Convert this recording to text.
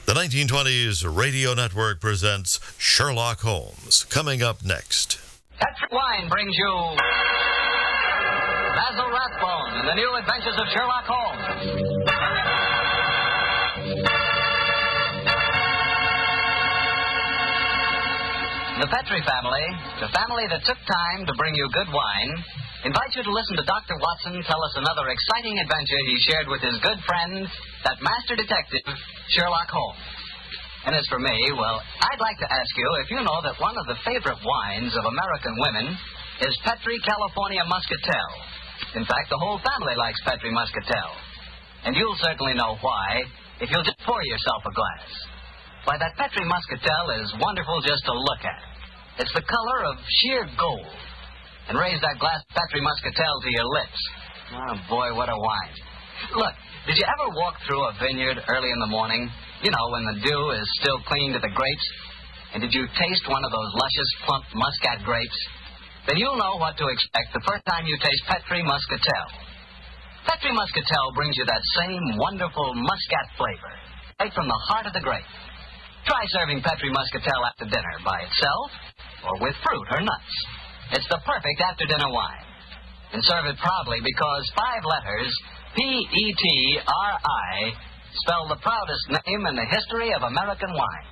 The 1920s Radio Network presents Sherlock Holmes. Coming up next. Petri Wine brings you Basil Rathbone and the New Adventures of Sherlock Holmes. The Petri family, the family that took time to bring you good wine, invites you to listen to Dr. Watson tell us another exciting adventure he shared with his good friend, that master detective, Sherlock Holmes. And as for me, well, I'd like to ask you if you know that one of the favorite wines of American women is Petri California Muscatel. In fact, the whole family likes Petri Muscatel. And you'll certainly know why if you'll just pour yourself a glass. Why, that Petri Muscatel is wonderful just to look at. It's the color of sheer gold. And raise that glass of Petri Muscatel to your lips. Oh, boy, what a wine. Look, did you ever walk through a vineyard early in the morning? You know, when the dew is still clinging to the grapes? And did you taste one of those luscious, plump Muscat grapes? Then you'll know what to expect the first time you taste Petri Muscatel. Petri Muscatel brings you that same wonderful Muscat flavor, right from the heart of the grape. Try serving Petri Muscatel after dinner by itself or with fruit or nuts. It's the perfect after-dinner wine. And serve it proudly because 5 letters, P-E-T-R-I, spell the proudest name in the history of American wine.